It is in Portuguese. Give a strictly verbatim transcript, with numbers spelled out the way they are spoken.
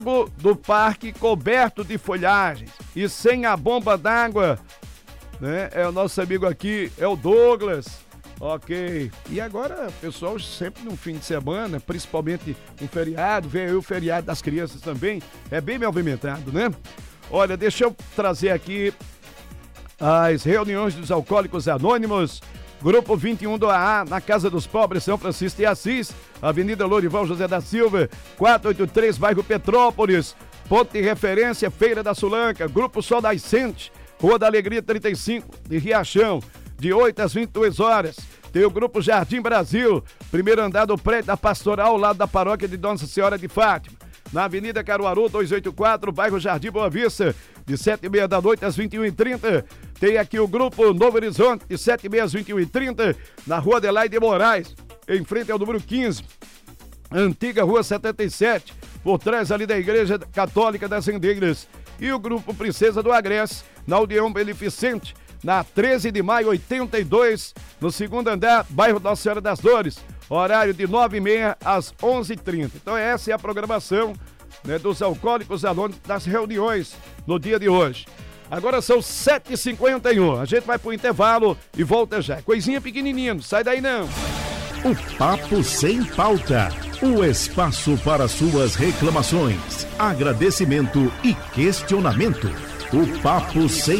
do parque coberto de folhagens e sem a bomba d'água, né? É o nosso amigo aqui, é o Douglas. Ok. E agora, pessoal, sempre no fim de semana, principalmente um feriado, vem aí o feriado das crianças também, é bem movimentado, né? Olha, deixa eu trazer aqui as reuniões dos Alcoólicos Anônimos, Grupo vinte e um do A A, na Casa dos Pobres, São Francisco de Assis, Avenida Lourival José da Silva, quatrocentos e oitenta e três, bairro Petrópolis. Ponto de referência, Feira da Sulanca, Grupo Sol Nascente, Rua da Alegria trinta e cinco, de Riachão, de oito às vinte e duas horas. Tem o Grupo Jardim Brasil, primeiro andar do prédio da Pastoral, ao lado da paróquia de Nossa Senhora de Fátima. Na Avenida Caruaru, duzentos e oitenta e quatro, bairro Jardim Boa Vista, de sete e meia da noite às vinte e uma e trinta. Tem aqui o Grupo Novo Horizonte, de sete e meia às vinte e uma e trinta, na Rua Adelaide Moraes, em frente ao número quinze, antiga Rua setenta e sete, por trás ali da Igreja Católica das Rendeiras. E o Grupo Princesa do Agreste, na União Beneficente, na treze de maio, oitenta e dois, no segundo andar, bairro Nossa Senhora das Dores, horário de nove e meia às onze e trinta. Então essa é a programação, né, dos Alcoólicos Anônimos, das reuniões no dia de hoje. Agora são sete e cinquenta e um, a gente vai pro intervalo e volta já. Coisinha pequenininha, não sai daí não. O Papo Sem Pauta, o espaço para suas reclamações, agradecimento e questionamento. O Papo Sem